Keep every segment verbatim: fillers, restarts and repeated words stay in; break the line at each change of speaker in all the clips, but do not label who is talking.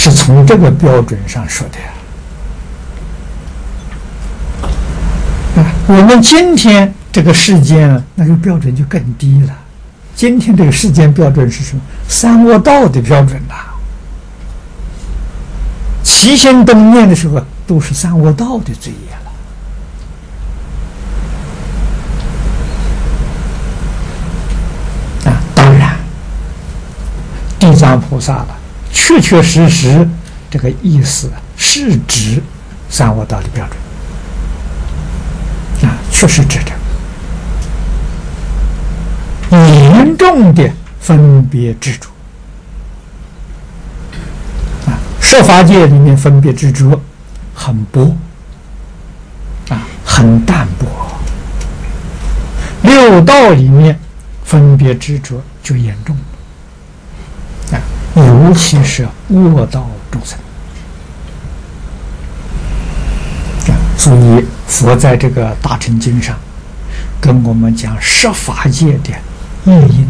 是从这个标准上说的呀。啊，我们今天这个世间那个标准就更低了。今天这个世间标准是什么？三恶道的标准呐、啊。起心动念的时候都是三恶道的罪业了。啊，当然，地藏菩萨了，确确实实这个意思是指三恶道的标准。啊，确实指着严重的分别执着。啊，设法界里面分别执着很薄，啊，很淡薄。六道里面分别执着就严重了，啊，尤其是恶道众生。啊，所以佛在这个大乘经上跟我们讲设法界的业因。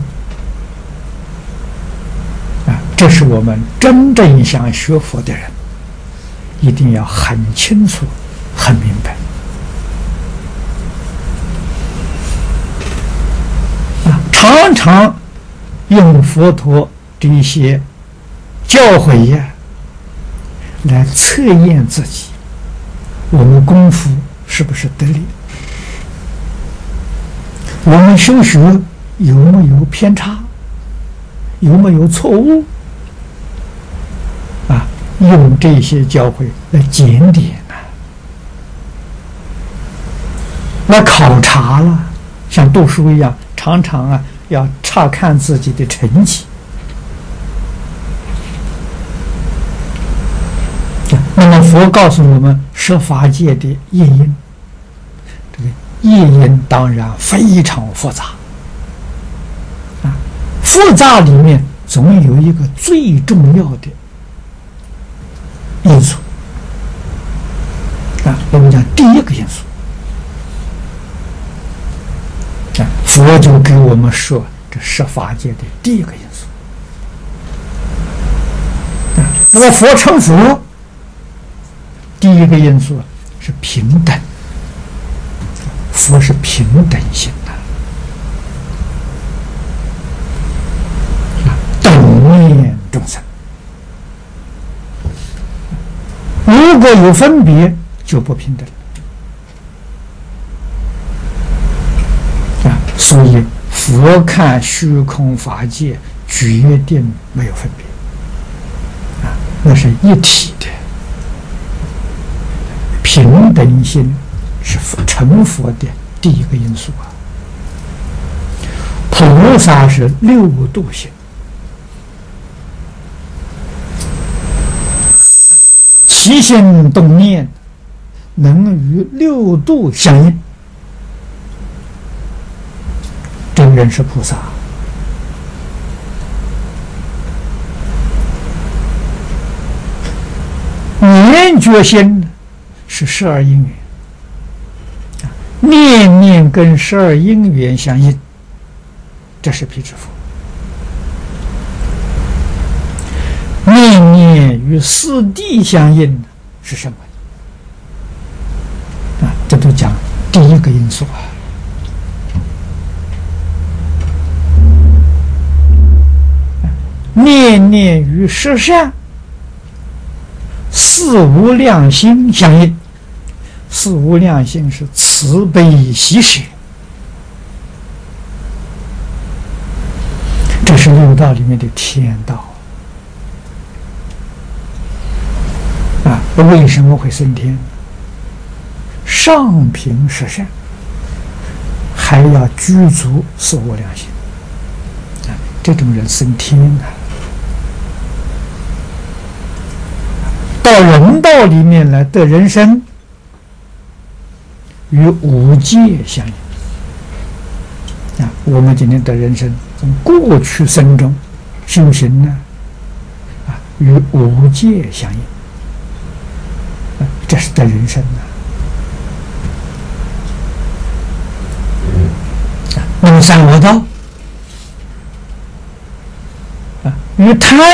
啊，这是我们真正想学佛的人一定要很清楚、很明白。啊，常常用佛陀这一些教诲呀来测验自己，我们功夫是不是得力？我们修学有没有偏差？有没有错误？啊，用这些教诲来检点呢、啊，来考察了，像读书一样，常常啊要查看自己的成绩。那么佛告诉我们设法界的业因，这个业因当然非常复杂。复杂里面总有一个最重要的因素啊，我们讲第一个因素啊，佛就给我们说这设法界的第一个因素啊。那么佛成佛，第一个因素是平等，佛是平等性的。众生如果有分别，就不平等啊。所以佛看虚空法界，决定没有分别啊，那是一体的。平等心是成佛的第一个因素啊。菩萨是六度心。起心动念能与六度相应，这个人是菩萨。念觉心是十二因缘，念念跟十二因缘相应，这是辟支佛。念念与四谛相应是什么？啊，这都讲第一个因素啊。念念与十善、四无量心相应。四无量心是慈悲喜舍，这是六道里面的天道。啊，为什么会升天？上品十善，还要具足四无量心，啊，这种人升天啊。到人道里面来得人生，与五戒相应。啊，我们今天得人生，从过去生中修行呢，啊，与五戒相应。这是得人生呐、啊。那么三恶道啊，与贪